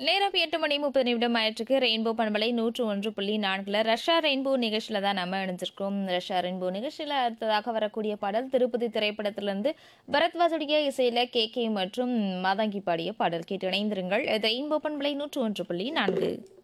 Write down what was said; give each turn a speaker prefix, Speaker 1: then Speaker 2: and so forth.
Speaker 1: நேரம் 8:30 ஆயிற்றுக்கு ரெயின்போ பண்பலை 101.4 Russia rainbow நிகழ்ச்சியில தான் நம்ம இணைஞ்சிருக்கோம். ரஷ்யா ரெயின்போ நிகழ்ச்சியில அடுத்ததாக வரக்கூடிய பாடல் திருப்பதி திரைப்படத்திலிருந்து பரத்வாஜுடைய இசையில கே மற்றும் மாதங்கி பாடிய பாடல் கேட்டு இணைந்திருங்கள். ரெயின்போ பண்பலை 101.4.